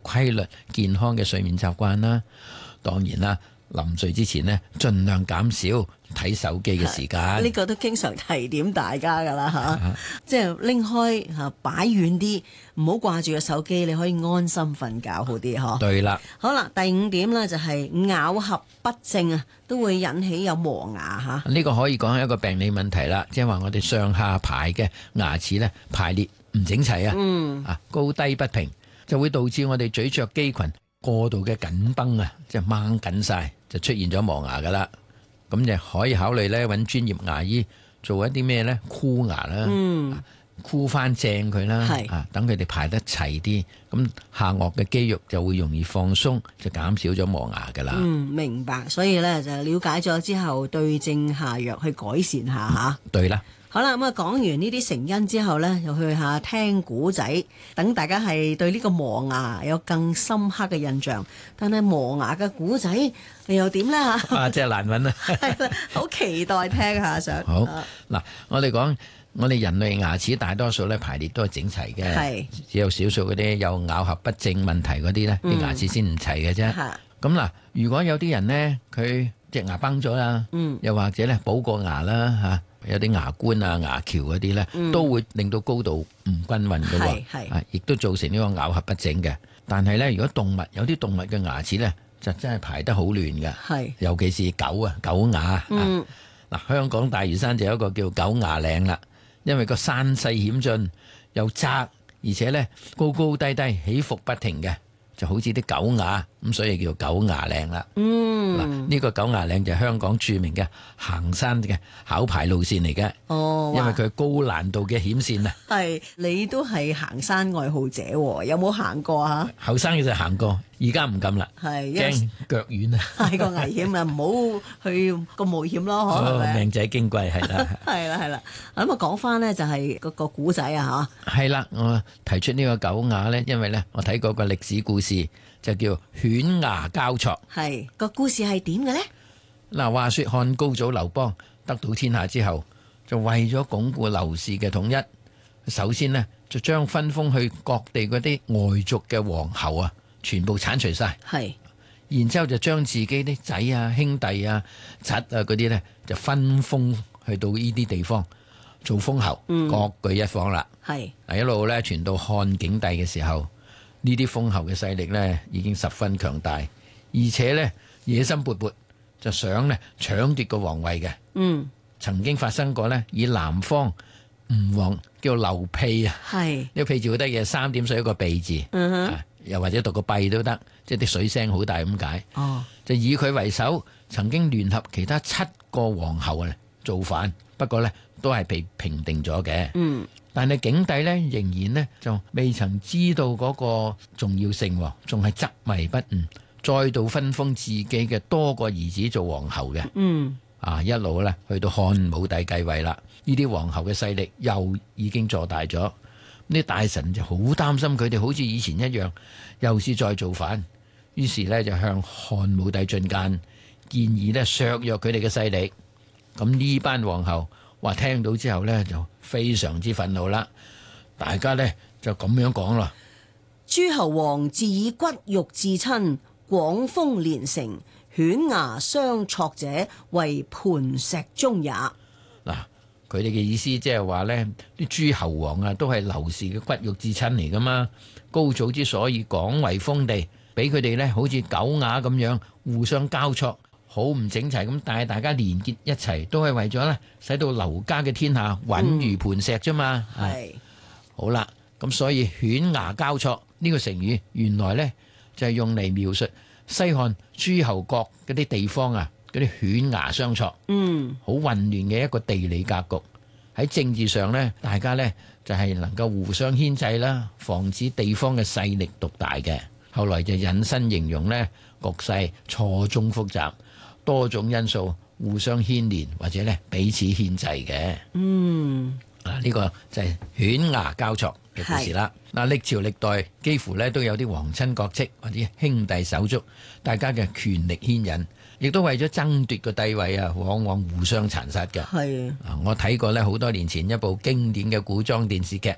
規律健康嘅睡眠習慣啦。當然啦，臨睡之前呢，盡量減少睇手機嘅時間。 呢個都經常提點大家㗎啦嚇，即係拎開嚇擺遠啲，唔好掛住個手機，你可以安心瞓覺好啲嗬。 對啦， 好啦，第5點呢就係咬合不正啊，都會引起有磨牙嚇。 呢個可以講係一個病理問題啦，即係話我哋上下排嘅牙齒呢排列唔整齊啊，高低不平，就會導致我哋咀嚼肌群過度嘅緊繃啊，即係掹緊晒，就出現咗磨牙噶啦。咁就可以考慮咧揾專業牙醫做一啲咩咧箍牙啦，箍翻正佢啦，等佢哋排得齊啲，咁下顎嘅肌肉就會容易放鬆，就減少咗磨牙噶啦。 明白，所以咧就了解咗之後，對症下藥去改善下吓。 對啦。 好啦，咁啊講完呢啲成因之後呢，又去下聽古仔，等大家係對呢個磨牙有更深刻嘅印象。但係磨牙嘅古仔又點呢？吓？ 真係難揾啊！ 係啦，好期待聽下想。 好嗱，我哋講我哋人類牙齒大多數咧排列都係整齊嘅，只有少數嗰啲有咬合不正問題嗰啲咧，啲牙齒先唔齊嘅啫。咁嗱，如果有啲人呢，佢隻牙崩咗啦，又或者咧補過牙啦吓。有啲牙冠啊、牙橋嗰啲呢，都會令到高度唔均勻嘅喎，亦都造成呢個咬合不整嘅。但係呢，如果有啲動物嘅牙齒呢，就真係排得好亂嘅，尤其是狗牙。嗱，香港大嶼山就有一個叫狗牙嶺啦，因為個山勢險峻又窄，而且呢高高低低起伏不停嘅，就好似啲狗牙咁，所以叫狗牙嶺啦。呢個狗牙嶺就係香港著名嘅行山嘅考牌路線嚟嘅。因為佢高難度嘅險線啊。 係，你都係行山愛好者，有冇行過啊？ 後生嘅就行過，而家唔敢啦，驚腳軟啊， 太過危險啊，唔好去咁冒險咯，係咪？ 命仔矜貴係啦， 係啦。咁啊，講翻呢就係嗰個古仔啊，吓。係啦，我提出呢個狗牙呢，因為呢我睇過個歷史故事。就叫犬牙交錯， 係個故事係點嘅呢？ 嗱，話說漢高祖劉邦得到天下之後，就為咗鞏固劉氏嘅統一，首先呢，就將分封去各地嗰啲外族嘅皇后啊，全部剷除晒，然之後就將自己啲仔啊、兄弟啊、侄啊嗰啲呢，就分封去到呢啲地方做封侯，各據一方啦。一路呢傳到漢景帝嘅時候。呢啲封侯嘅勢力呢已經十分強大，而且呢野心勃勃，就想呢搶奪個皇位嘅。曾經發生過呢，以南方吳王叫劉辟啊，呢個辟字好得意，3點水一個避字，又或者讀個閉都得，即係啲水聲好大咁解。就以佢為首，曾經聯合其他7個皇后啊造反，不過呢都係被平定咗嘅。但係景帝呢，仍然呢就未曾知道嗰個重要性，仲係執迷不悟，再度分封自己嘅多個兒子做皇后嘅。一路呢去到漢武帝繼位啦，呢啲皇后嘅勢力又已經坐大咗，啲大臣就好擔心佢哋好似以前一樣，又是再造反，於是呢就向漢武帝進諫，建議呢削弱佢哋嘅勢力。咁呢班皇后話聽到之後呢，就非常之憤怒啦，大家呢就咁樣講啦： 諸侯王自以骨肉至親，廣封連城，犬牙相錯者為磐石宗也。嗱， 佢哋嘅意思即係話呢啲諸侯王啊，都係劉氏嘅骨肉至親嚟噶嘛。高祖之所以廣為封地，俾佢哋呢好似狗牙咁樣互相交錯，好唔整齊咁，但係大家連結一齊，都係為咗呢使到劉家嘅天下穩如磐石啫嘛。好啦，咁所以犬牙交錯呢個成語，原來呢就係用嚟描述西漢諸侯國嗰啲地方啊，嗰啲犬牙相錯，好混亂嘅一個地理格局。喺政治上呢，大家呢就係能夠互相牽制啦，防止地方嘅勢力獨大嘅。後來就引申形容呢局勢錯綜複雜，多種因素互相牽連或者呢彼此牽制嘅。呢個就係犬牙交錯嘅故事啦。歷朝歷代幾乎呢都有啲皇親國戚或者兄弟手足，大家嘅權力牽引，亦都為咗爭奪個地位啊，往往互相殘殺嘅。我睇過呢好多年前一部經典嘅古裝電視劇《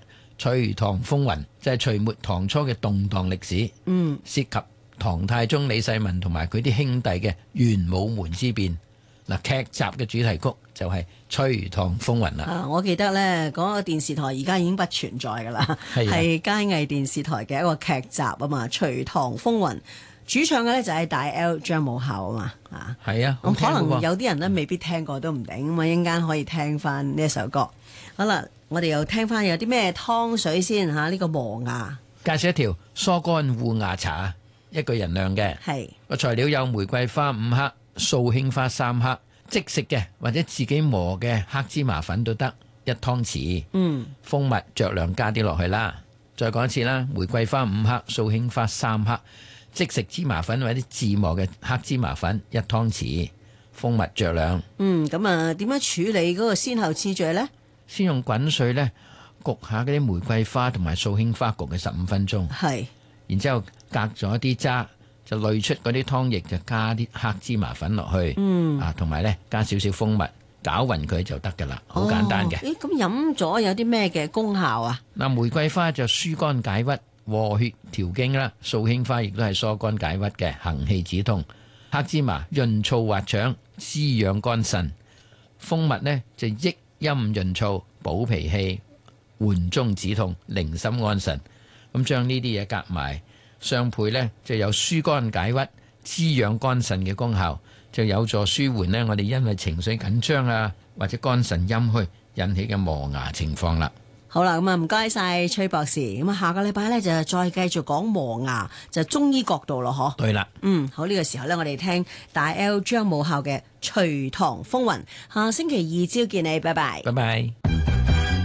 隋唐風雲就係隋末唐初嘅動盪歷史，涉及唐太宗李世民同埋佢啲兄弟嘅玄武門之變。嗱，劇集嘅主題曲就係《隋唐風雲》啦。 我記得呢嗰個電視台而家已經不存在㗎啦，係佳藝電視台嘅一個劇集啊嘛，《隋唐風雲》。主唱嘅呢就係大 L 張武孝啊嘛， 係啊， 咁可能有啲人呢未必聽過都唔定，咁啊一陣間可以聽翻呢一首歌。好啦，我哋又聽翻有啲咩湯水先嚇，呢個磨牙。 介紹一條疏肝護牙茶，1個人量嘅。 係個材料有玫瑰花5克、素馨花3克，即食嘅或者自己磨嘅黑芝麻粉都得1湯匙。蜂蜜酌量加啲落去啦。再講一次啦，玫瑰花5克、素馨花3克。即食芝麻粉或者自磨嘅黑芝麻粉1湯匙，蜂蜜酌量。 咁啊，點樣處理嗰個先後次序呢？ 先用滾水呢焗下嗰啲玫瑰花同埋素馨花，焗嘅15分鐘。 係， 然之後隔咗啲渣，就濾出嗰啲湯液，就加啲黑芝麻粉落去。同埋呢加少少蜂蜜，攪勻佢就得噶啦，好簡單嘅。 咁飲咗有啲咩嘅功效啊？ 嗱，玫瑰花就疏肝解鬱、和血調經啦，素馨花亦都係疏肝解鬱嘅，行氣止痛。黑芝麻潤燥滑腸，滋養肝腎。蜂蜜呢就益陰潤燥，補脾氣，緩中止痛，寧心安神。咁將呢啲嘢夾埋相配呢，就有疏肝解鬱、滋養肝腎嘅功效，就有助舒緩呢我哋因為情緒緊張啊或者肝腎陰虛引起嘅磨牙情況啦。 好啦，咁啊唔該晒崔博士，咁啊下個禮拜呢，就再繼續講磨牙，就中醫角度咯，嗬。 對啦， 好，呢個時候呢，我哋聽大 L 張武孝嘅《隋唐風雲》，下星期二朝見你，拜拜。 拜拜。